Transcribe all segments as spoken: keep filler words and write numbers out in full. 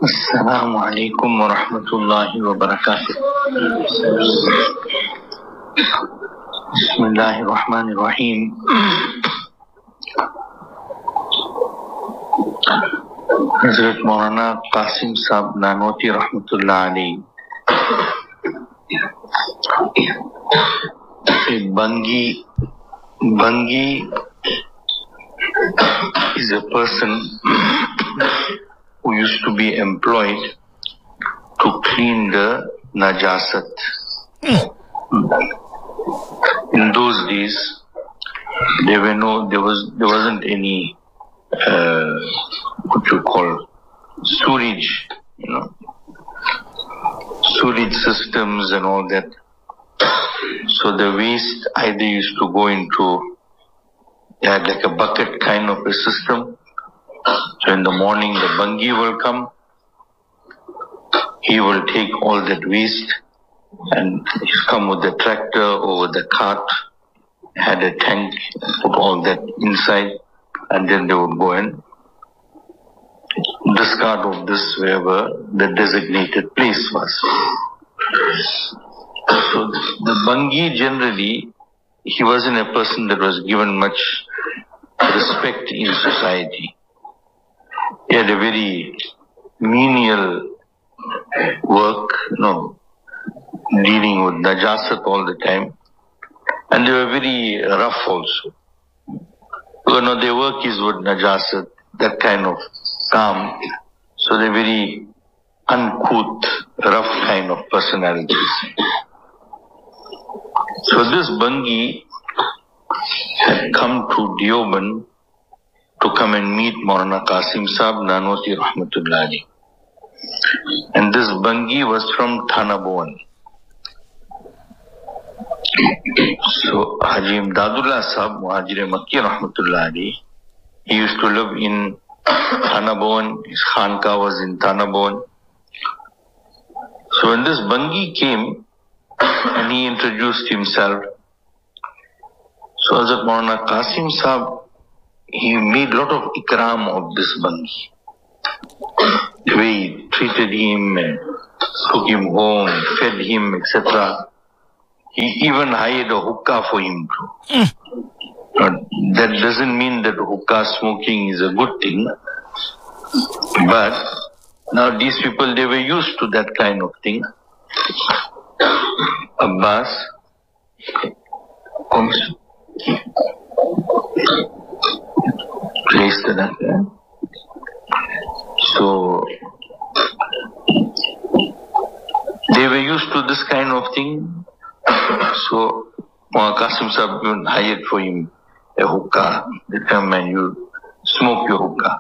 Assalamu alaikum wa rahmatullahi wa barakatuh. Bismillahir Rahmanir Rahim. Hazrat Maulana Qasim Sahib Nanoti Rahmatullah alayhi. A Bangi, Bangi is a person who used to be employed to clean the najasat. In those days, there were no, there was, there wasn't any, uh, what you call, sewage, you know, sewage systems and all that. So the waste either used to go into, they had like a bucket kind of a system. So in the morning, the Bangi will come. He will take all that waste and he's come with the tractor or with the cart, had a tank, put all that inside, and then they would go and discard of this wherever the designated place was. So the Bangi generally, he wasn't a person that was given much respect in society. He had a very menial work, you know, dealing with najasat all the time. And they were very rough also. You know, their work is with najasat, that kind of calm. So they're very uncouth, rough kind of personalities. So this Bangi had come to Deoband to come and meet Maulana Qasim Sahib Nanoti Rahmatullah alayhi. And this Bangi was from Thanabon. So Haji Imdadullah Sahib Muhajir Makki Rahmatullah alayhi, he used to live in Thanabon. His Khanka was in Thanabon. So when this Bangi came and he introduced himself, so Hazrat Maulana Qasim Sahib, he made a lot of ikram of this Bangi. The way he treated him and took him home, fed him, et cetera. He even hired a hookah for him too. Mm. But that doesn't mean that hookah smoking is a good thing. But now these people, they were used to that kind of thing. Abbas comes. Place to that. Yeah? So they were used to this kind of thing. So Maulana Qasim Sahib even hired for him a hookah. They come and you smoke your hookah.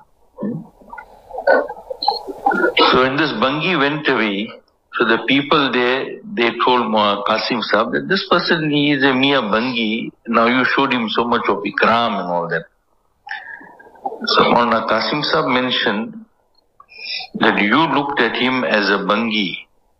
So when this Bangi went away, so the people there, they told Maulana Qasim Sahib that this person, he is a mere Bangi. Now you showed him so much of ikram and all that. So Maulana Qasim Sahib mentioned that you looked at him as a Bangi.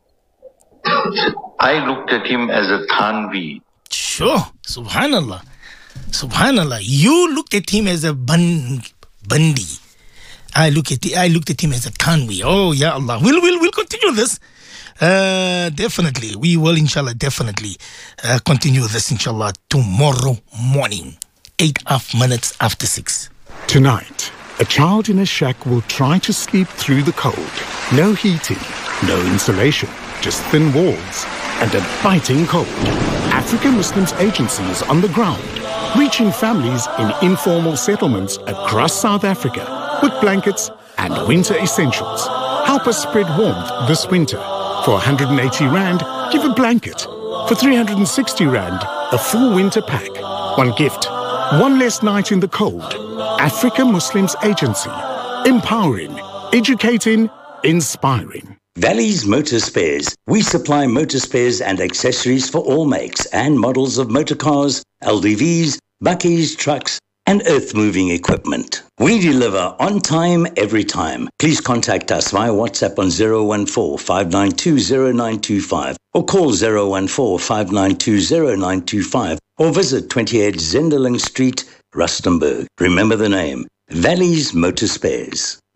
I looked at him as a Thanvi. Sure, Subhanallah. Subhanallah. You looked at him as a ban, Bandi. I look at I looked at him as a Thanvi. Oh, Ya Allah. We'll, we'll, we'll continue this. Uh, definitely. We will, inshallah, definitely uh, continue this, inshallah, tomorrow morning. Eight half minutes after six. Tonight, a child in a shack will try to sleep through the cold. No heating, no insulation, just thin walls and a biting cold. African Muslims Agency is on the ground, reaching families in informal settlements across South Africa with blankets and winter essentials. Help us spread warmth this winter. For one hundred eighty rand, give a blanket. For three hundred sixty rand, a full winter pack. One gift, one less night in the cold. African Muslims Agency. Empowering, educating, inspiring. Valley's Motor Spares. We supply motor spares and accessories for all makes and models of motor cars, L D Vs, buckies, trucks, and earth-moving equipment. We deliver on time, every time. Please contact us via WhatsApp on zero one four, five nine two, zero nine two five or call zero one four, five nine two, zero nine two five or visit twenty-eight Zenderling Street, Rustenburg. Remember the name, Valley's Motor Spares.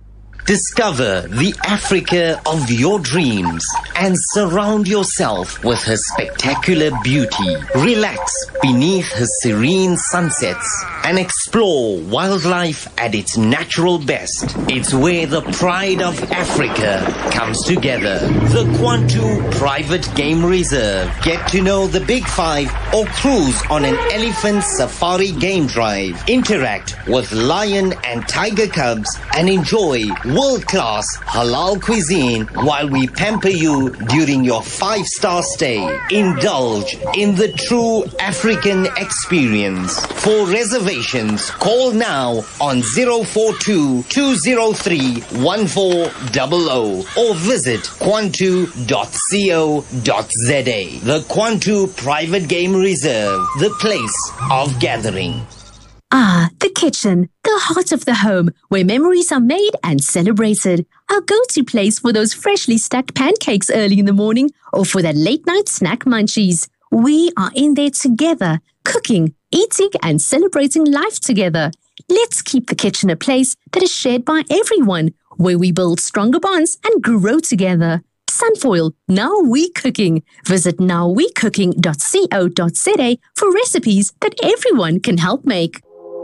Discover the Africa of your dreams and surround yourself with her spectacular beauty. Relax beneath her serene sunsets and explore wildlife at its natural best. It's where the pride of Africa comes together. The Kwantu Private Game Reserve. Get to know the Big Five or cruise on an elephant safari game drive. Interact with lion and tiger cubs and enjoy world-class halal cuisine while we pamper you during your five-star stay. Indulge in the true African experience. For reservations, call now on zero four two, two zero three, one four zero zero or visit kwantu dot co dot za. The Kwantu Private Game Reserve, the place of gathering. Ah, the kitchen, the heart of the home, where memories are made and celebrated. Our go-to place for those freshly stacked pancakes early in the morning or for that late-night snack munchies. We are in there together, cooking, eating and celebrating life together. Let's keep the kitchen a place that is shared by everyone, where we build stronger bonds and grow together. Sunfoil, Now We Cooking. Visit now we cooking dot co dot za for recipes that everyone can help make.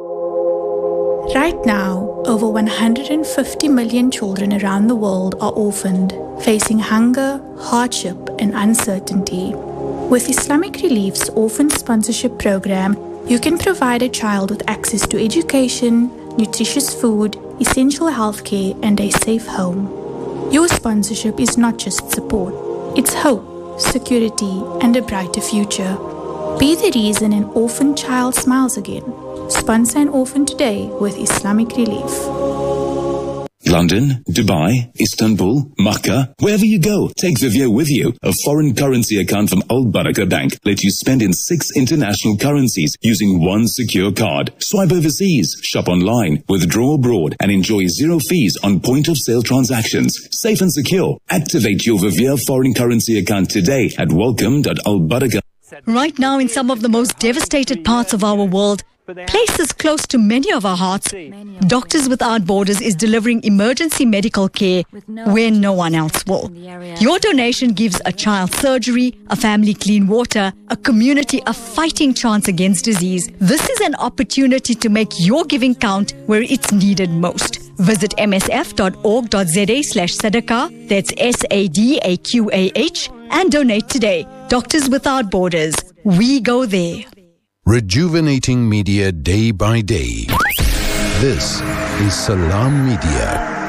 Right now, over one hundred fifty million children around the world are orphaned, facing hunger, hardship, and uncertainty. With Islamic Relief's Orphan Sponsorship Program, you can provide a child with access to education, nutritious food, essential healthcare, and a safe home. Your sponsorship is not just support, it's hope, security, and a brighter future. Be the reason an orphan child smiles again. Sponsor an orphan today with Islamic Relief. London, Dubai, Istanbul, Makkah, wherever you go, take Vivio with you. A foreign currency account from Al Barakah Bank lets you spend in six international currencies using one secure card. Swipe overseas, shop online, withdraw abroad, and enjoy zero fees on point-of-sale transactions. Safe and secure. Activate your Vivio foreign currency account today at welcome dot al barakah. Right now, in some of the most devastated parts of our world, places close to many of our hearts, Doctors Without Borders is delivering emergency medical care where no one else will. Your donation gives a child surgery, a family clean water, a community a fighting chance against disease. This is an opportunity to make your giving count where it's needed most. Visit m s f dot org dot za slash sadaqah, that's S A D A Q A H, and donate today. Doctors Without Borders. We go there. Rejuvenating media day by day. This is Salam Media.